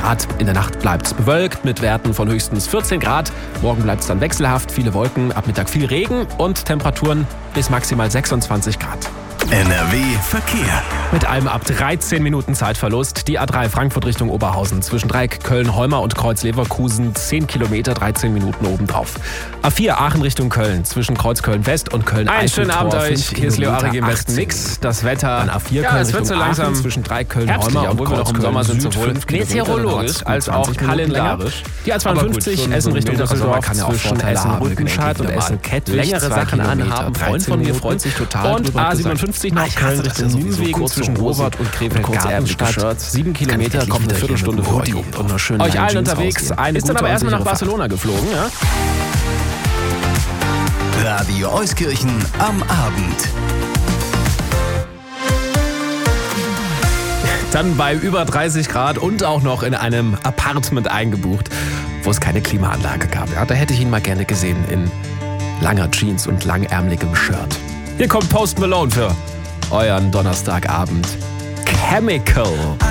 Grad. In der Nacht bleibt es bewölkt mit Werten von höchstens 14 Grad. Morgen bleibt es dann wechselhaft, viele Wolken, ab Mittag viel Regen und Temperaturen bis maximal 26 Grad. NRW Verkehr. Mit allem ab 13 Minuten Zeitverlust. Die A3 Frankfurt Richtung Oberhausen zwischen Dreieck Köln-Holmer und Kreuz Leverkusen 10 Kilometer, 13 Minuten obendrauf. A4 Aachen Richtung Köln zwischen Kreuz Köln-West und Köln-Eiffeltor. Einen schönen Abend euch. Hier ist Leo Arig im besten Mix. Das Wetter. Dann A4 Köln es wird so langsam Aachen zwischen Dreieck Köln-Holmer und obwohl wir noch im Sommer sind, sowohl meteorologisch als auch kalendarisch. Die A52 Essen Richtung Düsseldorf zwischen Essen-Rüttenscheid und Essen-Kettwig. Längere Sachen anhaben. Freund von mir freut sich total. Und A57 nach Köln Richtung Nimwegen zwischen Robert und Krefeld-Gartenstadt. 7 Kilometer, kommt eine Viertelstunde vor die. Euch allen unterwegs. Ist dann aber erstmal nach Barcelona geflogen, ja? Radio Euskirchen am Abend. Dann bei über 30 Grad und auch noch in einem Apartment eingebucht, wo es keine Klimaanlage gab. Ja, da hätte ich ihn mal gerne gesehen in langer Jeans und langärmeligem Shirt. Hier kommt Post Malone für euren Donnerstagabend. Chemical.